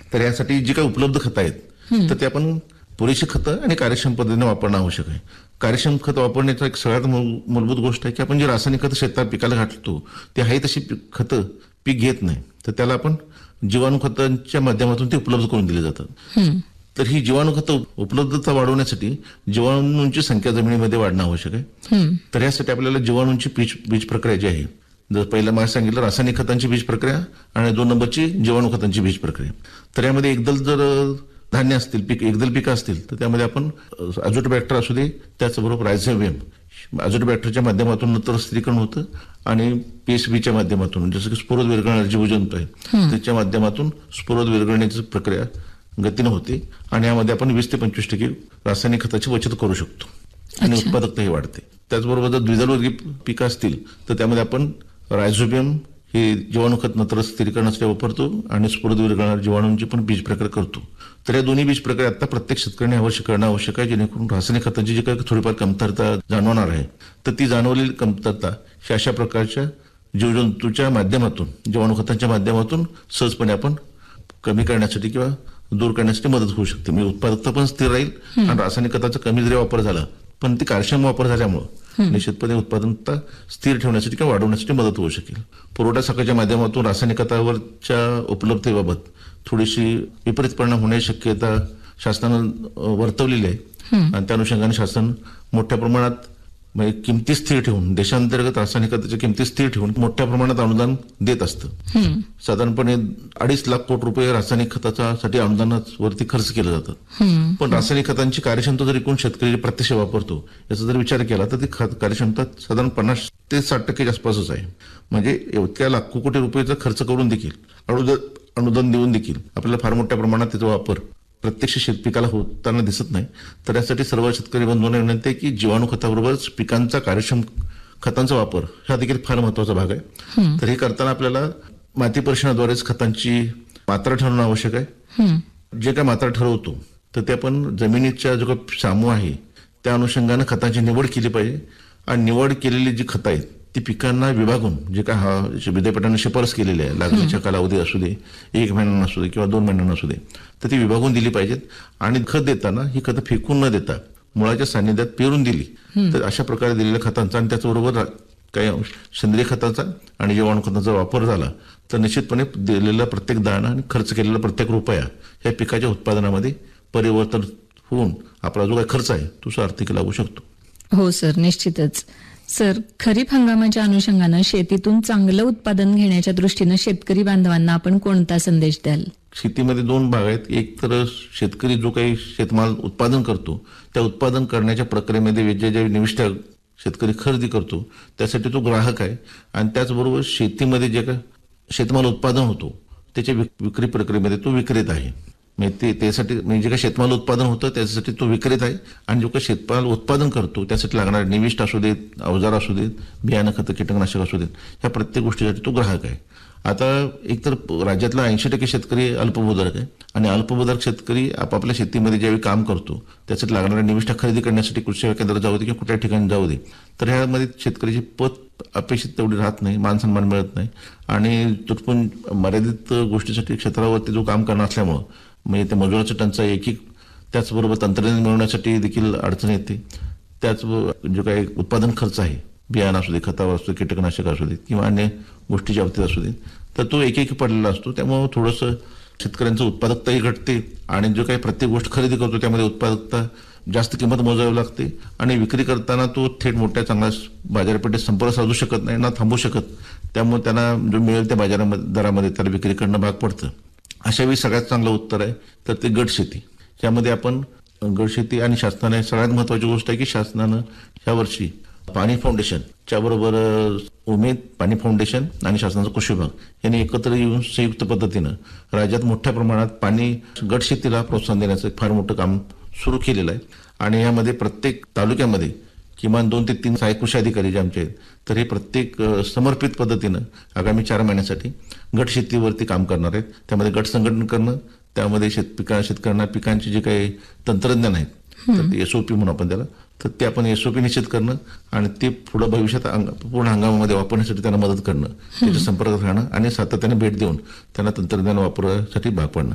तर यासाठी जी काही उपलब्ध खतं आहेत तर ते आपण पुरेशी खतं आणि कार्यक्षम पद्धतीने वापरणं आवश्यक आहे. कार्यक्षम खत वापरण्याचा एक सगळ्यात मूलभूत गोष्ट आहे की आपण जी रासायनिक खतं शेतात पिकाला घालतो ते आहे तशी खतं पीक घेत नाही, तर त्याला आपण जीवाणू खतांच्या माध्यमातून ते उपलब्ध करून दिले जातात. तर ही जीवाणू खतं उपलब्धता वाढवण्यासाठी जीवाणूंची संख्या जमिनीमध्ये वाढणं आवश्यक आहे. तर यासाठी आपल्याला जीवाणूंची बीज प्रक्रिया जी आहे, जर पहिलं मला सांगितलं रासायनिक खतांची बीज प्रक्रिया आणि 2 नंबरची जीवाणू खतांची बीज प्रक्रिया. तर यामध्ये एकदल जर धान्य असतील, एकदल पिकं असतील तर त्यामध्ये आपण अझोटोबॅक्टर असू दे, त्याचबरोबर रायझोबियम अझोटोबॅक्टरच्या माध्यमातून नंतर स्थिरीकरण होतं आणि पीएसबीच्या माध्यमातून जसं की स्फुरद विरघळणारे जीवजंतू आहे त्याच्या माध्यमातून स्फुरद विरघळण्याची प्रक्रिया गतीनं होते आणि यामध्ये आपण 20 ते 25% रासायनिक खताची बचत करू शकतो आणि उत्पादकताही वाढते. त्याचबरोबर जर द्विदलवर्गीय पिकं असतील तर त्यामध्ये आपण रायझोबियम हे जीवाणू खत नंतर स्थिरीकरणासाठी वापरतो आणि स्फुरद विरघळणाऱ्या जीवाणूंची पण बीज प्रक्रिया करतो. तर या दोन्ही बीज प्रक्रिया आता प्रत्येक शेतकऱ्याने करणं आवश्यक आहे, जेणेकरून रासायनिक खतांची जी काही थोडीफार कमतरता जाणवणार आहे तर ती जाणवलेली कमतरता ही अशा प्रकारच्या जीवजंतूच्या माध्यमातून जीवाणू खतांच्या माध्यमातून सहजपणे आपण कमी करण्यासाठी किंवा दूर करण्यासाठी मदत होऊ शकते. म्हणजे उत्पादकता पण स्थिर राहील आणि रासायनिक खताचा कमी जरी वापर झाला पण ती कार्यक्षम वापर झाल्यामुळे निश्चितपणे उत्पादनता स्थिर ठेवण्यासाठी किंवा वाढवण्यासाठी मदत होऊ शकेल. पुरवठा साखळीच्या माध्यमातून रासायनिक खतावरच्या उपलब्धतेबाबत थोडीशी विपरीत परिणाम होण्याची शक्यता शासनानं वर्तवलेली आहे आणि त्या अनुषंगाने शासन मोठ्या प्रमाणात म्हणजे किमती स्थिर ठेवून देशांतर्गत रासायनिक खताच्या किमती स्थिर ठेवून मोठ्या प्रमाणात अनुदान देत असतं. साधारणपणे 2.5 लाख कोटी रुपये रासायनिक खतासाठी अनुदानावरती खर्च केले जातात. पण रासायनिक खतांची कार्यक्षमता जर एकूण शेतकरी प्रत्यक्ष वापरतो याचा जर विचार केला तर ती कार्यक्षमता साधारण 50 ते 60% आसपासच आहे. म्हणजे इतक्या लाखो कोटी रुपयाचा खर्च करून देखील अनुदान देऊन देखील आपल्याला फार मोठ्या प्रमाणात त्याचा वापर प्रत्यक्ष शेतपिकाला होताना दिसत नाही. तर यासाठी सर्व शेतकरी बंधूंना विनंती आहे की जीवाणू खताबरोबरच पिकांचा कार्यक्षम खतांचा वापर हा देखील फार महत्वाचा भाग आहे. तर हे करताना आपल्याला माती परीक्षणाद्वारेच खतांची मात्रा ठरवणं आवश्यक आहे. जे काय मात्रा ठरवतो तर ते आपण जमिनीच्या जो काही सामू आहे त्या अनुषंगाने खतांची निवड केली पाहिजे आणि निवड केलेली जी खतं आहेत ती पिकांना विभागून जे काय विद्यापीठाने शिफारस केलेली आहे लागणीच्या कालावधी असू दे, 1 महिन्यांना असू दे किंवा 2 महिन्यांना असू दे, तर ती विभागून दिली पाहिजेत. आणि खत देताना ही खतं फेकून न देता मुळाच्या सान्निध्यात पेरून दिली तर अशा प्रकारे दिलेल्या खतांचा आणि त्याचबरोबर काही सेंद्रिय खताचा आणि जीवाणू खतांचा वापर झाला तर निश्चितपणे दिलेला प्रत्येक दाणा आणि खर्च केलेला प्रत्येक रुपया या पिकाच्या उत्पादनामध्ये परिवर्तन होऊन आपला जो काही खर्च आहे तो सार्थकी लागू शकतो. हो सर, निश्चितच. सर, खरीप हंगामाच्या अनुषंगानं शेतीतून चांगलं उत्पादन घेण्याच्या दृष्टीनं शेतकरी बांधवांना आपण कोणता संदेश द्याल? शेतीमध्ये 2 भाग आहेत. एक तर शेतकरी जो काही शेतमाल उत्पादन करतो त्या उत्पादन करण्याच्या प्रक्रियेमध्ये जे निविष्ठ शेतकरी खरेदी करतो त्यासाठी तो ग्राहक आहे आणि त्याचबरोबर शेतीमध्ये जे काय शेतमाल उत्पादन होतो त्याच्या विक्री प्रक्रियेमध्ये तो विक्रेता आहे. म्हणजे त्यासाठी म्हणजे जे काही शेतमाल उत्पादन होतं त्याच्यासाठी तो विक्रेता आहे आणि जो काही शेतमाल उत्पादन करतो त्यासाठी लागणारे निविष्ठ असू देत, अवजार असू देत, बियाणं खतं कीटकनाशक असू देत, ह्या प्रत्येक गोष्टीसाठी तो ग्राहक आहे. आता एकतर राज्यातला 80% शेतकरी अल्पभूधारक आहे आणि अल्पभूधारक शेतकरी आपापल्या शेतीमध्ये ज्यावेळी काम करतो त्यासाठी लागणाऱ्या निविष्ठा खरेदी करण्यासाठी कृषी सेवा केंद्रात जाऊ दे किंवा कुठल्या ठिकाणी जाऊ दे तर ह्यामध्ये शेतकऱ्याची पत अपेक्षित तेवढी राहत नाही, मानसन्मान मिळत नाही आणि तुटपुंज मर्यादित गोष्टीसाठी क्षेत्रावरती जो काम करणार असल्यामुळं म्हणजे त्या मजुराची टंचाई त्याचबरोबर तंत्रज्ञान मिळवण्यासाठी देखील अडचण येते. त्याचबरोबर जो काही उत्पादन खर्च आहे बियाणं असू दे, खतावर असू दे, कीटकनाशक असू दे किंवा अन्य गोष्टीच्या बाबतीत असू दे तर तो एक पडलेला असतो. त्यामुळे थोडंसं शेतकऱ्यांचं उत्पादकताही घटते आणि जो काही प्रत्येक गोष्ट खरेदी करतो त्यामध्ये उत्पादकता जास्त किंमत मोजावी लागते आणि विक्री करताना तो थेट मोठ्या चांगल्या बाजारपेठेत संपर्क साधू शकत नाही ना थांबू शकत. त्यामुळे त्यांना जो मिळेल त्या बाजारामध्ये दरामध्ये त्याला विक्री करणं भाग पडतं. अशा वेळी सगळ्यात चांगलं उत्तर आहे तर ते गट शेती. यामध्ये आपण गट शेती आणि शासनाने सगळ्यात महत्वाची गोष्ट आहे की शासनानं ह्या वर्षी पाणी फाउंडेशनच्या बरोबर उमेद पाणी फाउंडेशन आणि शासनाचा कृषी विभाग यांनी एकत्र येऊन संयुक्त पद्धतीनं राज्यात मोठ्या प्रमाणात पाणी गट शेतीला प्रोत्साहन देण्याचं फार मोठं काम सुरू केलेलं आहे. आणि यामध्ये प्रत्येक तालुक्यामध्ये किमान 2 ते 3 सहाय्यक कृषी अधिकारी जे आमचे आहेत तर हे प्रत्येक समर्पित पद्धतीनं आगामी 4 महिन्यासाठी गट शेतीवरती काम करणार आहेत. त्यामध्ये गट संघटन करणं, त्यामध्ये शेतकऱ्यांना पिकांचे जे काही तंत्रज्ञान आहेत तर ते SOP म्हणून आपण त्याला तर ते आपण SOP निश्चित करणं आणि ते पुढे भविष्यात पूर्ण हंगामामध्ये वापरण्यासाठी त्यांना मदत करणं, त्याच्या संपर्कात राहणं आणि सातत्याने भेट देऊन त्यांना तंत्रज्ञान वापरण्यासाठी भाग पडणं